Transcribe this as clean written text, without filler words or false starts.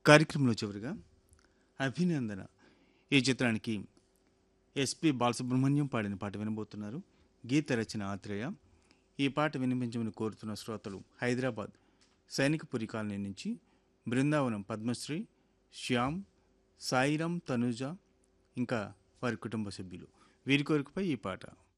కార్యక్రమంలో చివరిగా అభినందన ఈ చిత్రానికి ఎస్పి బాలసుబ్రహ్మణ్యం పాడిన పాట వినబోతున్నారు. గీత రచన ఆత్రేయ. ఈ పాట వినిపించమని కోరుతున్న శ్రోతలు హైదరాబాద్ సైనికపురి కాలనీ నుంచి బృందావనం పద్మశ్రీ, శ్యామ్, సాయిరాం, తనుజ ఇంకా వారి కుటుంబ సభ్యులు. వీరి కోరికపై ఈ పాట.